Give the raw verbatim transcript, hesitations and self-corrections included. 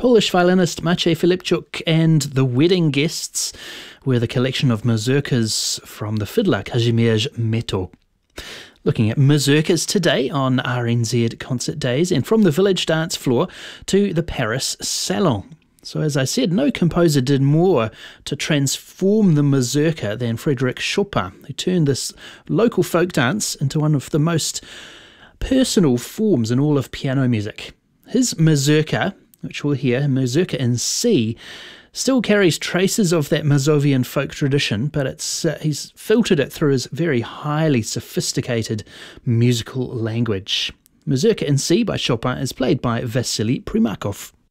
Polish violinist Maciej Filipczuk and The Wedding Guests were the collection of mazurkas from the fiddler Kazimierz Meto. Looking at mazurkas today on R N Z concert days, and from the village dance floor to the Paris Salon. So as I said, no composer did more to transform the mazurka than Frédéric Chopin, who turned this local folk dance into one of the most personal forms in all of piano music. His mazurka, which we'll hear, Mazurka in C, still carries traces of that Mazovian folk tradition, but it's uh, he's filtered it through his very highly sophisticated musical language. Mazurka in C by Chopin is played by Vasily Primakov.